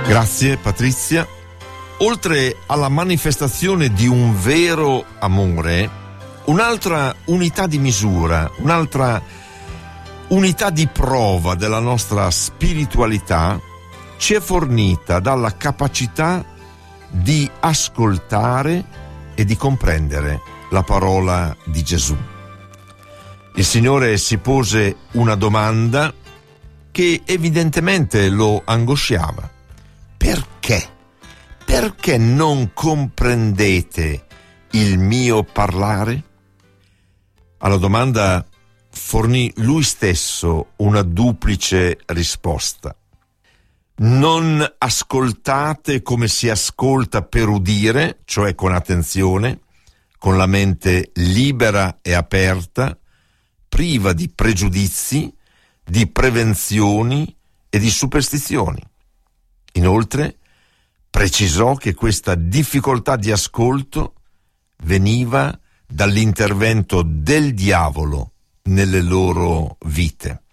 Grazie Patrizia. Oltre alla manifestazione di un vero amore, un'altra unità di misura, un'altra unità di prova della nostra spiritualità ci è fornita dalla capacità di ascoltare e di comprendere la parola di Gesù. Il Signore si pose una domanda che evidentemente lo angosciava. Perché? Perché non comprendete il mio parlare? Alla domanda fornì lui stesso una duplice risposta. Non ascoltate come si ascolta per udire, cioè con attenzione, con la mente libera e aperta, priva di pregiudizi, di prevenzioni e di superstizioni. Inoltre, precisò che questa difficoltà di ascolto veniva dall'intervento del diavolo nelle loro vite.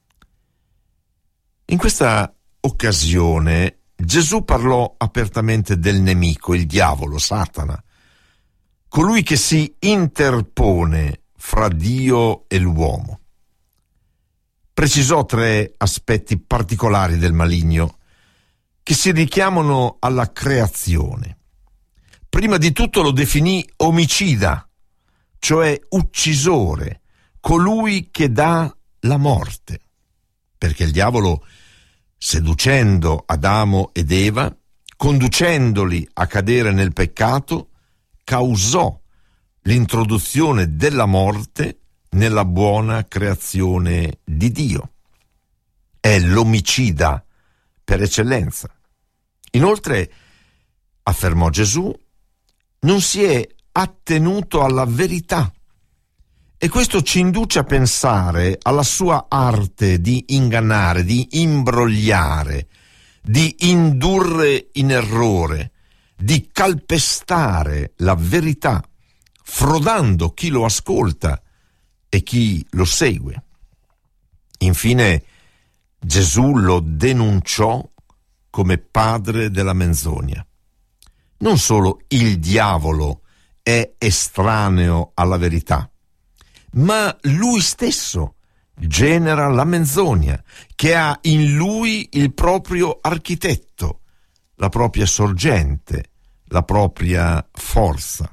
In questa occasione Gesù parlò apertamente del nemico, il diavolo, Satana, colui che si interpone fra Dio e l'uomo. Precisò 3 aspetti particolari del maligno che si richiamano alla creazione. Prima di tutto lo definì omicida, cioè uccisore, colui che dà la morte, perché il diavolo, seducendo Adamo ed Eva, conducendoli a cadere nel peccato, causò l'introduzione della morte nella buona creazione di Dio. È l'omicida per eccellenza. Inoltre, affermò Gesù, non si è attenuto alla verità, e questo ci induce a pensare alla sua arte di ingannare, di imbrogliare, di indurre in errore, di calpestare la verità, frodando chi lo ascolta e chi lo segue. Infine, Gesù lo denunciò come padre della menzogna. Non solo il diavolo è estraneo alla verità, ma lui stesso genera la menzogna, che ha in lui il proprio architetto, la propria sorgente, la propria forza.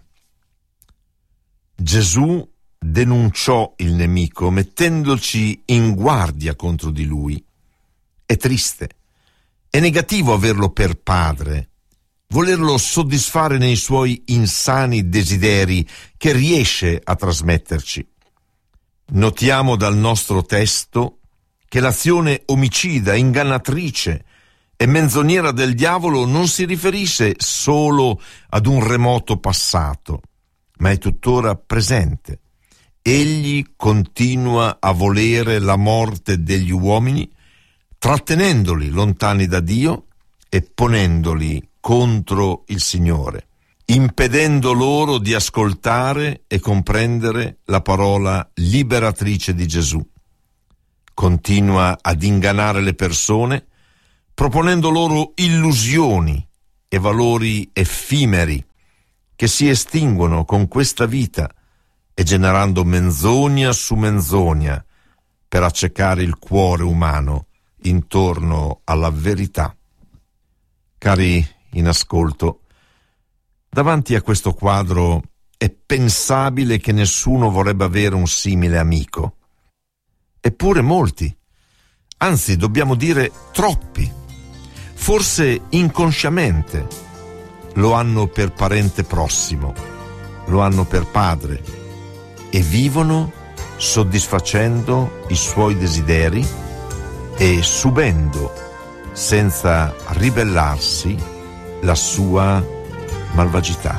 Gesù denunciò il nemico mettendoci in guardia contro di lui. È triste, è negativo averlo per padre, volerlo soddisfare nei suoi insani desideri che riesce a trasmetterci. Notiamo dal nostro testo che l'azione omicida, ingannatrice e menzognera del diavolo non si riferisce solo ad un remoto passato, ma è tuttora presente. Egli continua a volere la morte degli uomini, trattenendoli lontani da Dio e ponendoli contro il Signore, impedendo loro di ascoltare e comprendere la parola liberatrice di Gesù. Continua ad ingannare le persone, proponendo loro illusioni e valori effimeri che si estinguono con questa vita e generando menzogna su menzogna per accecare il cuore umano intorno alla verità. Cari in ascolto, davanti a questo quadro è pensabile che nessuno vorrebbe avere un simile amico. Eppure molti, anzi dobbiamo dire troppi, forse inconsciamente, lo hanno per parente prossimo, lo hanno per padre e vivono soddisfacendo i suoi desideri e subendo, senza ribellarsi, la sua malvagità.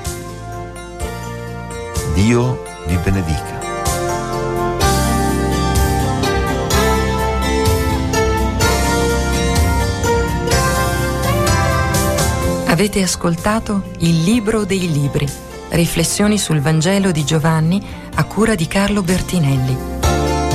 Dio vi benedica. Avete ascoltato Il Libro dei Libri, riflessioni sul Vangelo di Giovanni a cura di Carlo Bertinelli.